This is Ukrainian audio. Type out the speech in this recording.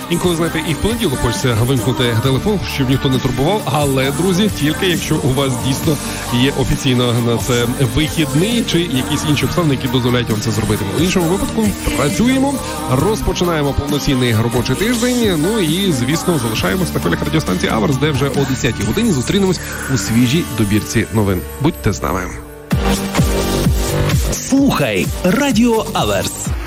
Інколи, знаєте, і в понеділок хочеться вимкнути телефон, щоб ніхто не турбував. Але, друзі, тільки якщо у вас дійсно є офіційно на це вихідний чи якісь інші обставини, які дозволяють вам це зробити. В іншому випадку працюємо, розпочинаємо повноцінний робочий тиждень. Ну і, звісно, залишаємось на хвилях радіостанції Аверс, де вже о 10-й годині зустрінемось у свіжій добірці новин. Будьте з нами. Слухай Радіо Аверс.